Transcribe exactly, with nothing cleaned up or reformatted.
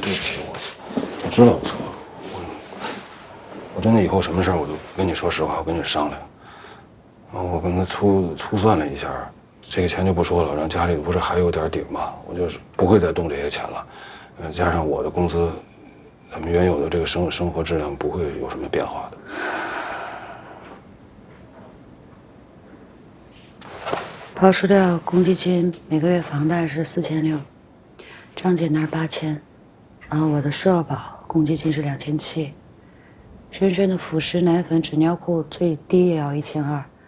对不起我，我知道我错了，我我真的以后什么事儿我都跟你说实话，我跟你商量。我跟他粗粗算了一下，这个钱就不说了，让家里不是还有点底吗？我就是不会再动这些钱了。呃，加上我的工资，咱们原有的这个生生活质量不会有什么变化的。 刨除掉公积金，每个月房贷是四千六，张姐那儿八千，然后我的社保公积金是两千七，轩轩的辅食、奶粉、纸尿裤最低也要一千二，